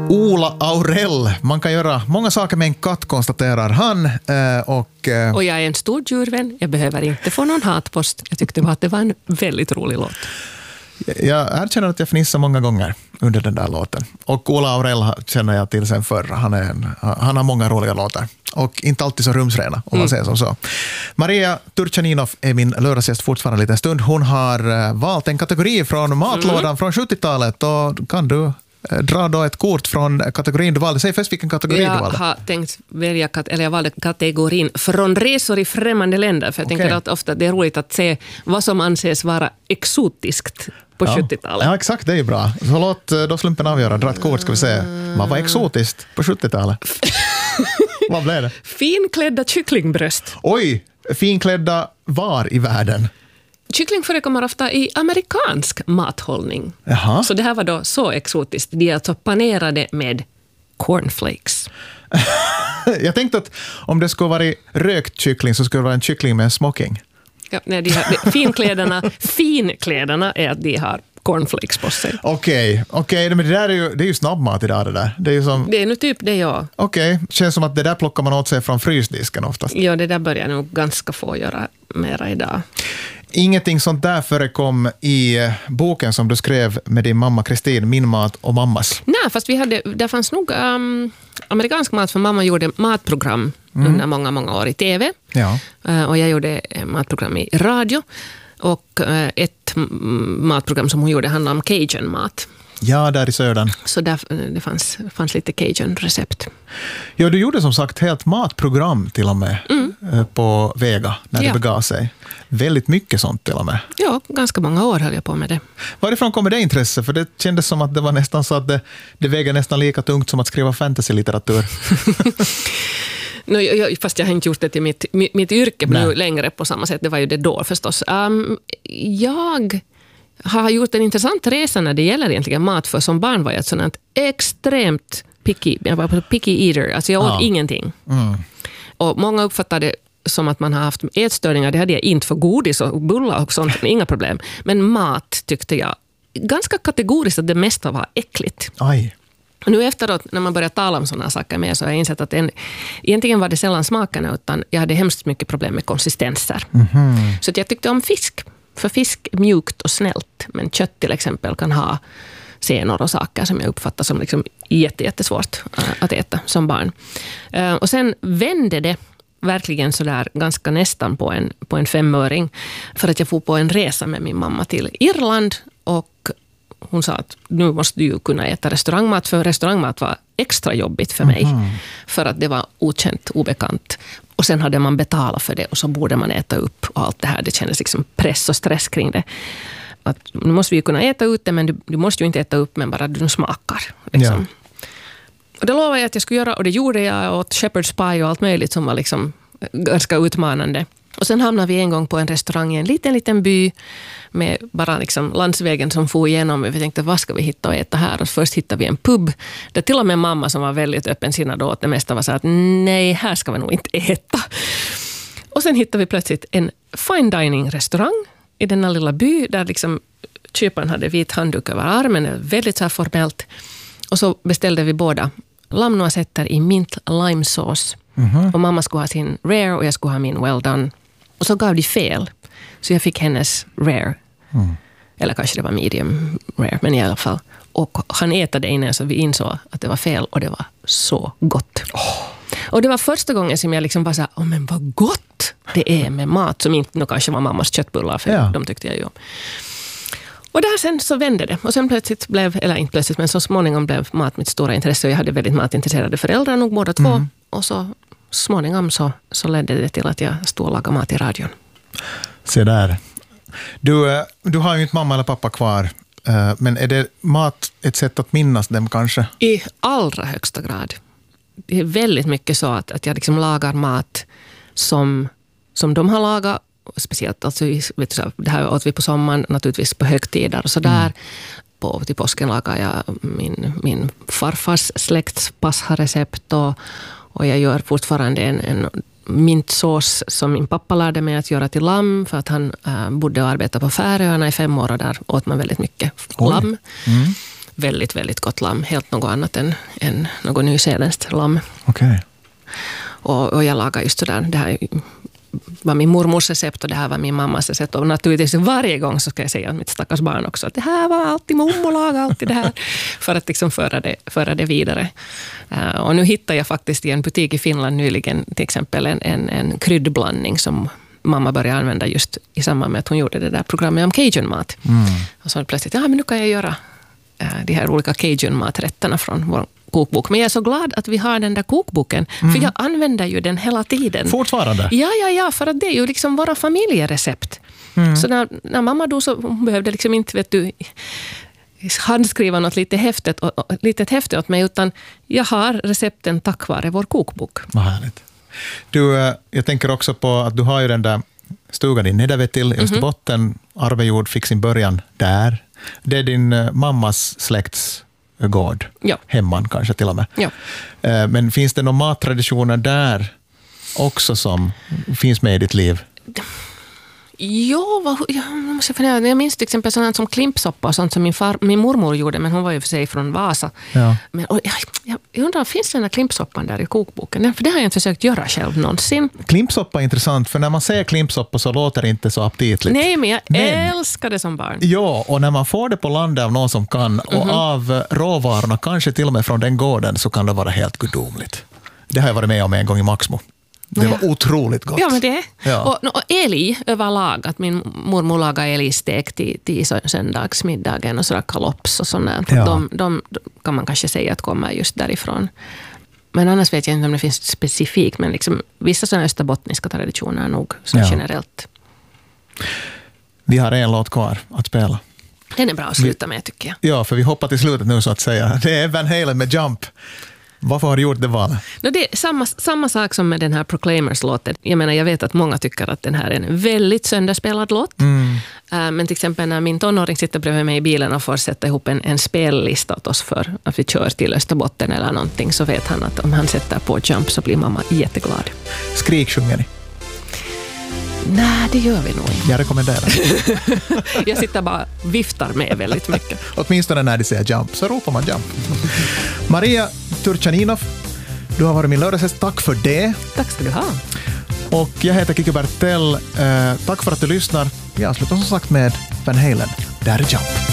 Ola Aurell. Man kan göra många saker med en katt, konstaterar han. Och jag är en stor djurvän. Jag behöver inte få någon hatpost. Jag tyckte att det var en väldigt rolig låt. Jag erkänner att jag fnissar många gånger under den där låten. Och Ola Aurell känner jag till sen förr. Han har många roliga låtar. Och inte alltid så rumsrena, om man säger som så. Maria Turchaninov är min lördagsgäst fortfarande en liten stund. Hon har valt en kategori från matlådan från 70-talet. Och kan du dra då ett kort från kategorin du valde? Säg först vilken kategori du valde. Jag har tänkt välja, jag valde kategorin från resor i främmande länder. För jag tänker att ofta det är roligt att se vad som anses vara exotiskt på 70-talet. Ja, exakt, det är ju bra. Så låt då slumpen avgöra. Dra ett kort ska vi se. Vad var exotiskt på 70-talet? Vad blev det? Finklädda kycklingbröst. Oj, finklädda var i världen? Kyckling förekommer ofta i amerikansk mathållning. Jaha. Så det här var då så exotiskt. De är alltså panerade med cornflakes. Jag tänkte att om det skulle vara rökt kyckling så skulle det vara en kyckling med en smoking. Ja, nej, finkläderna är att de har cornflakes på sig. Okej, men det är ju snabbmat idag det där. Det är nu typ det, ja. Okej, känns som att det där plockar man åt sig från frysdisken oftast. Ja, det där börjar nog ganska få göra mera idag. Ingenting sånt där förekom i boken som du skrev med din mamma Kristin, Min mat och mammas. Nej, fast det fanns nog amerikansk mat, för mamma gjorde matprogram under många år i tv. Ja. Och jag gjorde matprogram i radio. Och ett matprogram som hon gjorde handlade om Cajun-mat. Ja, där i södern. Så där, det fanns lite Cajun-recept. Ja, du gjorde som sagt helt matprogram till och med på Vega när det begav sig. Väldigt mycket sånt till och med. Ja, ganska många år höll jag på med det. Varifrån kommer det intresse? För det kändes som att det var nästan så att det väger nästan lika tungt som att skriva fantasy-litteratur. Fast jag har inte gjort det till mitt yrke nu längre på samma sätt. Det var ju det då förstås. Jag har gjort en intressant resa när det gäller egentligen mat. För som barn var jag ett sådant extremt picky. Jag var picky eater. Alltså jag åt ingenting. Och många uppfattade det som att man har haft ätstörningar. Det hade jag inte, för godis och bullar och sånt. Inga problem. Men mat tyckte jag ganska kategoriskt att det mesta var äckligt. Aj. Nu efteråt, när man börjar tala om sådana saker med, så har jag insett att egentligen var det sällan smakerna, utan jag hade hemskt mycket problem med konsistenser. Så att jag tyckte om fisk. För fisk är mjukt och snällt, men kött till exempel kan ha senor och saker som jag uppfattar som liksom jättesvårt att äta som barn. Och sen vände det verkligen så där ganska nästan på en 5-öring, för att jag får på en resa med min mamma till Irland, och hon sa att nu måste du kunna äta restaurangmat, för restaurangmat var extra jobbigt för mig. För att det var okänt, obekant. Och sen hade man betalat för det, och så borde man äta upp och allt det här. Det kändes liksom press och stress kring det. Att nu måste vi kunna äta ut det, men du måste ju inte äta upp, men bara du smakar. Liksom. Ja. Och det lovade jag att jag skulle göra, och det gjorde jag. Åt shepherd's pie och allt möjligt som var liksom ganska utmanande. Och sen hamnade vi en gång på en restaurang i en liten by med bara liksom landsvägen som får igenom. Vi tänkte, vad ska vi hitta och äta här? Och först hittade vi en pub där till och med mamma, som var väldigt öppensinnad åt det mesta, var så att nej, här ska vi nog inte äta. Och sen hittade vi plötsligt en fine dining restaurang i denna lilla by där liksom köparen hade vit handduk över armen, väldigt så här formellt. Och så beställde vi båda lammnoisetter i mint lime sauce. Och mamma skulle ha sin rare och jag skulle ha min well done. Och så gav de fel. Så jag fick hennes rare. Eller kanske det var medium rare, men i alla fall. Och han ätade innan, så vi insåg att det var fel, och det var så gott. Och det var första gången som jag liksom bara sa, men vad gott det är med mat, som inte kanske var mammas köttbullar, för de tyckte jag ju om. Och där sen så vände det. Och sen plötsligt blev, eller inte plötsligt, men så småningom blev mat mitt stora intresse. Och jag hade väldigt matintresserade föräldrar, nog båda två. Och så småningom så ledde det till att jag stod och lagade mat i radion. Se där. Du har ju inte mamma eller pappa kvar. Men är det mat ett sätt att minnas dem kanske? I allra högsta grad. Det är väldigt mycket så att jag liksom lagar mat som de har lagat. Speciellt, alltså, vet du, det här åt vi på sommaren, naturligtvis på högtider och sådär. Till påsken lagar jag min farfars släkts pascha-recept, och jag gör fortfarande en mintsås som min pappa lärde mig att göra till lamm, för att han bodde och arbetade på Färöarna i 5 år, och där åt man väldigt mycket lamm. väldigt, väldigt gott lamm. Helt något annat än något nyzeeländskt lamm. Okej. Och jag lagar just sådär, det här var min mormors recept och det här var min mammas recept. Och naturligtvis varje gång så ska jag säga till mitt stackars barn också att det här var alltid mormor laga alltid det här. För att liksom föra det vidare. Och nu hittade jag faktiskt i en butik i Finland nyligen till exempel en kryddblandning som mamma började använda just i samband med att hon gjorde det där programmet om cajunmat. Och så plötsligt, men nu kan jag göra de här olika cajunmaträtterna från vår kokbok. Men jag är så glad att vi har den där kokboken. För jag använder ju den hela tiden. Fortfarande? Ja, för att det är ju liksom våra familjerecept. Så när mamma då så behövde liksom inte, handskriva något lite häftigt åt mig, utan jag har recepten tack vare vår kokbok. Vad härligt. Du, jag tänker också på att du har ju den där stugan i Nedervetil i Österbotten. Arvejord fick sin början där. Det är din mammas släkts gård. Ja. Hemman kanske till och med. Ja. Men finns det några mattraditioner där också som finns med i ditt liv? Jag minns till exempel sånt som klimpsoppa och sånt som min mormor gjorde, men hon var ju för sig från Vasa. Ja. Men, jag undrar, finns den här klimpsoppan där i kokboken? För det har jag inte försökt göra själv någonsin. Klimpsoppa är intressant, för när man säger klimpsoppa så låter det inte så aptitligt. Nej, men jag älskar det som barn. Ja, och när man får det på landet av någon som kan, och av råvarorna, kanske till och med från den gården, så kan det vara helt gudomligt. Det har jag varit med om en gång i Maxmo. Det var otroligt gott. Ja, men det. Ja. Och älg överlag, att min mormor lagade älgstek till söndagsmiddagen och sådär kalops och sådär. Ja. De kan man kanske säga att kommer just därifrån. Men annars vet jag inte om det finns specifikt, men liksom, vissa sådana österbottniska traditioner är nog så generellt. Vi har en låt kvar att spela. Den är bra att sluta med, tycker jag. Ja, för vi hoppar till slutet nu så att säga. Det är Van Halen med Jump. Varför har du gjort det valet? Det är samma sak som med den här Proclaimers-låten. Jag menar, jag vet att många tycker att den här är en väldigt sönderspelad låt. Men till exempel när min tonåring sitter bredvid mig i bilen och får sätta ihop en spellista åt oss för att vi kör till Österbotten eller någonting, så vet han att om han sätter på Jump så blir mamma jätteglad. Skriksjunger ni? Nej, det gör vi nog inte. Jag rekommenderar. Jag sitter bara viftar med väldigt mycket. Åtminstone när de säger Jump, så ropar man Jump. Maria Turchaninov, du har varit min lördagsgäst. Tack för det. Tack ska du ha. Och jag heter Kikki Bertell. Tack för att du lyssnar. Vi avslutar som sagt med Van Halen. Där är Jump.